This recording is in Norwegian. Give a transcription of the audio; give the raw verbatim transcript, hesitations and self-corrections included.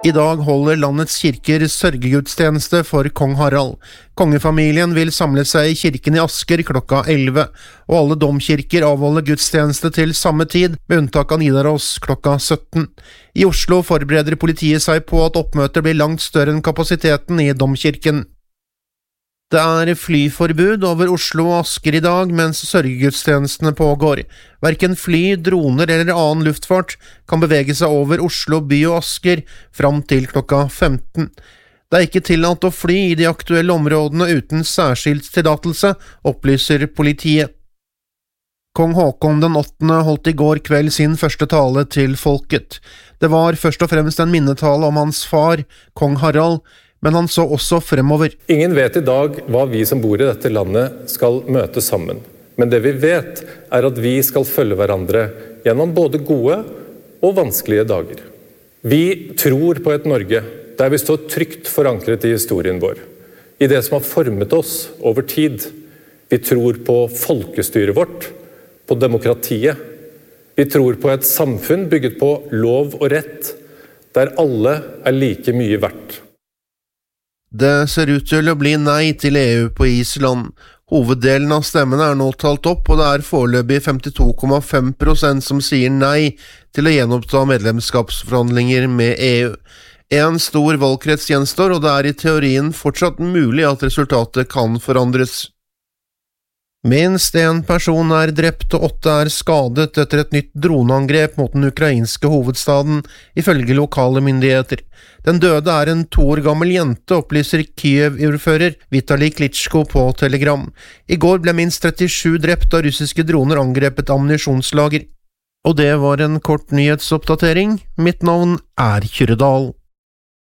I dag holder landets kirker sørgegudstjeneste for kong Harald. Kongefamilien vil samle seg i kirken i Asker klokka elleve, og alle domkirker avholder gudstjeneste til samme tid, med unntak av Nidaros klokka sytten. I Oslo forbereder politiet seg på at oppmøtet blir langt større enn kapasiteten i domkirken. Det er flyforbud over Oslo og Asker i dag mens sørgegudstjenestene pågår. Hverken fly, droner eller annen luftfart kan bevege seg over Oslo by og Asker fram til klokka femten. Det er ikke tillatt å fly i de aktuelle områdene uten særskilt tillatelse, opplyser politiet. Kong Håkon den åttende holdt i går kveld sin første tale til folket. Det var først og fremst en minnetale om hans far, kong Harald, men han så også fremover. Ingen vet i dag hva vi som bor i dette landet skal møte sammen. Men det vi vet er at vi skal følge hverandre gjennom både gode og vanskelige dager. Vi tror på et Norge der vi står trygt forankret i historien vår, i det som har formet oss over tid. Vi tror på folkestyret vårt, på demokratiet. Vi tror på et samfunn bygget på lov og rett, der alle er like mye verdt. Det ser ut til å bli nei til E U på Island. Hoveddelen av stemmene er nå talt opp, og det er foreløpig femtito komma fem prosent som sier nei til å gjenoppta medlemskapsforhandlinger med E U. En stor valgkrets gjenstår, og det er i teorien fortsatt mulig at resultatet kan forandres. Minst en person er drept og åtte er skadet etter et nytt droneangrep mot den ukrainske hovedstaden, ifølge lokale myndigheter. Den døde er en to år gammel jente, opplyser Kyiv-ordfører Vitali Klitschko på Telegram. I går ble minst trettisju drept av russiske droner angrepet ammunisjonslager. Og det var en kort nyhetsoppdatering. Mitt navn er Kyrre Dahl.